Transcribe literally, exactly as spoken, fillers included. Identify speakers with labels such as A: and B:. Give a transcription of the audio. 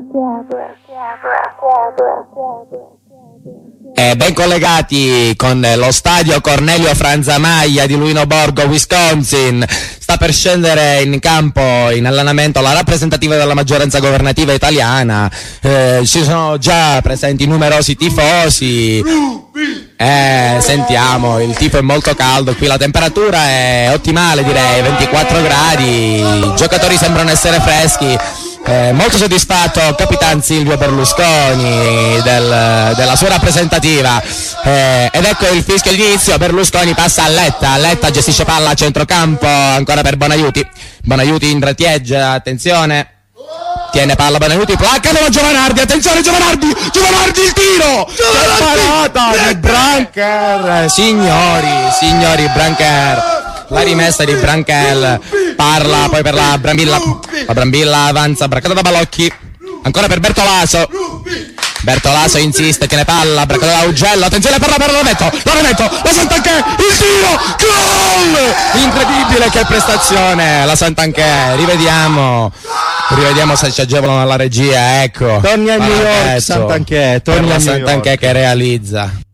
A: E ben collegati con lo stadio Cornelio Franzamaglia di Luino Borgo, Wisconsin. Sta per scendere in campo in allenamento la rappresentativa della maggioranza governativa italiana. Eh, ci sono già presenti numerosi tifosi. Eh, sentiamo, il tifo è molto caldo, qui la temperatura è ottimale, direi ventiquattro gradi, i giocatori sembrano essere freschi. Eh, molto soddisfatto Capitan Silvio Berlusconi del, della sua rappresentativa, eh, ed ecco il fischio d'inizio. Berlusconi passa a Letta, Letta gestisce palla a centrocampo ancora per Bonaiuti, Bonaiuti intrattieggia, attenzione, tiene palla Bonaiuti, placca da Giovanardi, attenzione Giovanardi, Giovanardi il tiro, che parata di Brancher, signori, signori Brancher. La rimessa di Branchel, parla poi per la Brambilla, la Brambilla avanza, braccata da Balocchi, ancora per Bertolaso, Bertolaso insiste, tiene palla, braccata da Augello, attenzione per la per Loremetto, Loremetto, la Santanchè, il tiro, gol! Incredibile, che prestazione, la Santanchè, rivediamo, rivediamo se ci agevolano alla regia, ecco.
B: Torni a New York, Santanchè, torni a New York.
A: Santanchè che realizza.